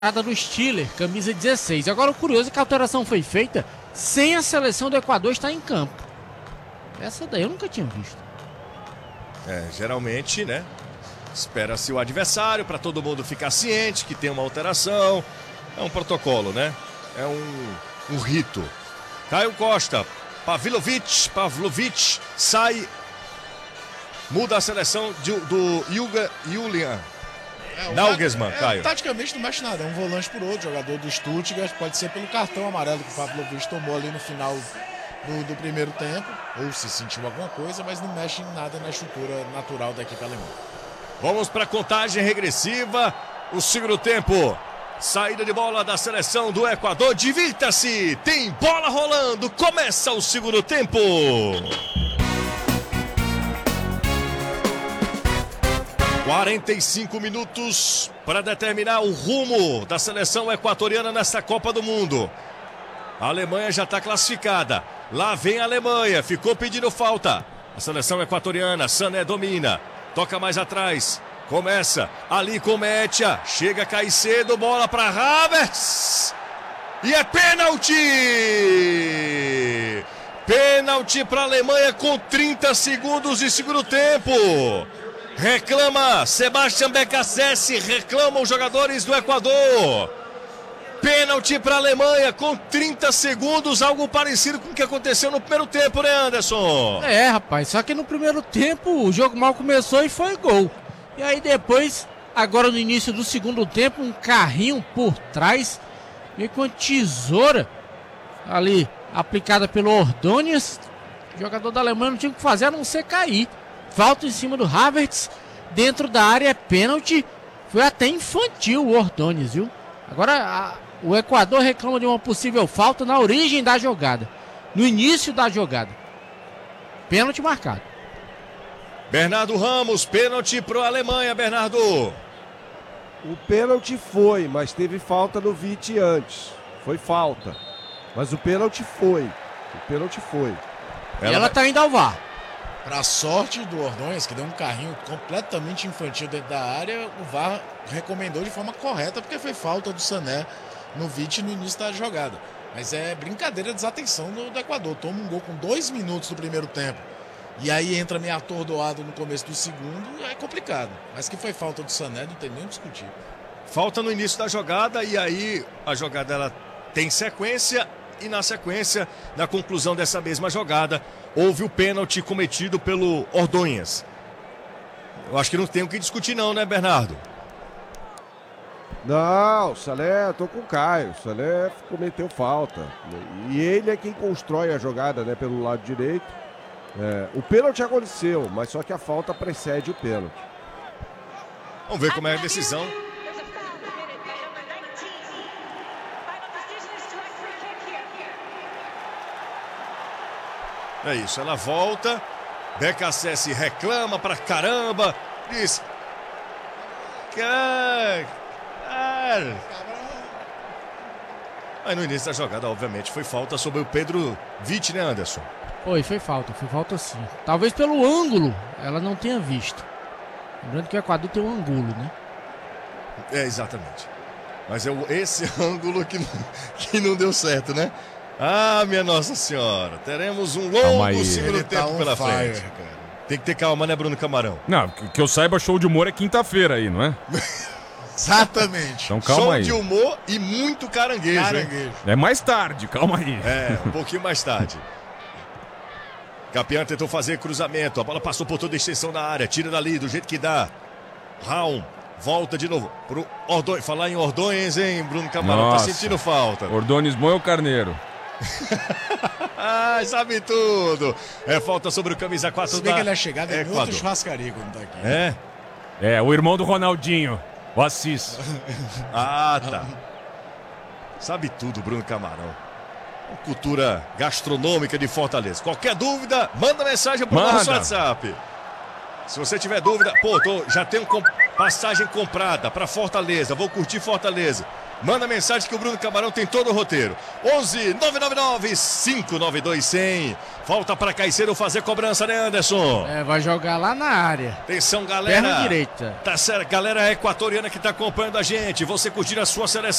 do Stiller, camisa 16. Agora o curioso é que a alteração foi feita sem a seleção do Equador estar em campo. Essa daí eu nunca tinha visto. Geralmente, né? Espera-se o adversário para todo mundo ficar ciente que tem uma alteração. É um protocolo, né? É um rito. Caio Costa, Pavlovic sai, muda a seleção do Julian Nagelsmann, Caio. Taticamente não mexe nada, é um volante por outro, jogador do Stuttgart, pode ser pelo cartão amarelo que o Pavlovic tomou ali no final do primeiro tempo, ou se sentiu alguma coisa, mas não mexe em nada na estrutura natural da equipe alemã. Vamos para a contagem regressiva, o segundo tempo. Saída de bola da seleção do Equador, divirta-se, tem bola rolando, começa o segundo tempo. ...45 minutos para determinar o rumo da seleção equatoriana nesta Copa do Mundo. A Alemanha já está classificada. Lá vem a Alemanha, ficou pedindo falta. A seleção equatoriana, Sané domina, toca mais atrás. Começa ali com Metia, chega Caicedo, bola para Havertz. E é pênalti! Pênalti para a Alemanha com 30 segundos de segundo tempo. Reclama Sebastian Becassese, reclamam os jogadores do Equador. Pênalti para a Alemanha com 30 segundos, algo parecido com o que aconteceu no primeiro tempo, né, Anderson? Rapaz, só que no primeiro tempo o jogo mal começou e foi gol. E aí depois, agora no início do segundo tempo, um carrinho por trás, meio com tesoura ali, aplicada pelo Ordóñez. O jogador da Alemanha não tinha o que fazer a não ser cair. Falta em cima do Havertz, dentro da área, é pênalti. Foi até infantil o Ordóñez, viu? Agora o Equador reclama de uma possível falta na origem da jogada, no início da jogada. Pênalti marcado. Bernardo Ramos, pênalti para a Alemanha, Bernardo. O pênalti foi, mas teve falta no Vite antes. Foi falta. Mas o pênalti foi. E ela tá indo ao VAR. Para sorte do Ordóñez, que deu um carrinho completamente infantil dentro da área, o VAR recomendou de forma correta, porque foi falta do Sané no Vite no início da jogada. Mas é brincadeira, desatenção do Equador. Toma um gol com 2 minutos do primeiro tempo. E aí entra meio atordoado no começo do segundo, é complicado. Mas que foi falta do Sané, não tem nem o que discutir. Falta no início da jogada e aí a jogada ela tem sequência e na sequência, na conclusão dessa mesma jogada, houve o pênalti cometido pelo Ordóñez. Eu acho que não tem o que discutir não, né, Bernardo? Não, o Sané, tô com o Caio. O Sané cometeu falta. E ele é quem constrói a jogada, né, pelo lado direito. O pênalti aconteceu, mas só que a falta precede o pênalti. Vamos ver como é a decisão. É isso, ela volta. Becassese reclama pra caramba. Diz. Aí no início da jogada, obviamente, foi falta sobre o Pedro Vite, né, Anderson? Foi falta sim. Talvez pelo ângulo ela não tenha visto. Lembrando que o Equador tem um ângulo, né? Exatamente. Mas é esse ângulo que não deu certo, né? Ah, minha Nossa Senhora. Teremos um longo segundo tempo pela frente. Tem que ter calma, né, Bruno Camarão? Não, que eu saiba, show de humor é quinta-feira aí, não é? Exatamente. Então calma show aí. De humor e muito caranguejo. É mais tarde, calma aí. Um pouquinho mais tarde. Capian tentou fazer cruzamento, a bola passou por toda a extensão da área, tira dali do jeito que dá. Raul volta de novo pro Ordóñez. Falar em Ordóñez, hein, Bruno Camarão? Nossa. Tá sentindo falta. Ordóñez Moe ou Carneiro? Sabe tudo. É falta sobre o camisa 4 Se bem que ele é chegado em outro churrascaria quando tá aqui. O irmão do Ronaldinho, o Assis. Tá. Sabe tudo, Bruno Camarão. Cultura gastronômica de Fortaleza. Qualquer dúvida, manda mensagem pro nosso WhatsApp. Se você tiver dúvida, já tem um Passagem comprada para Fortaleza. Vou curtir Fortaleza. Manda mensagem que o Bruno Camarão tem todo o roteiro. 11 999 592 100. Falta para Caicedo fazer cobrança, né, Anderson? Vai jogar lá na área. Atenção, galera. Perna direita. Tá certo, galera equatoriana que tá acompanhando a gente. Você curtir a sua seleção.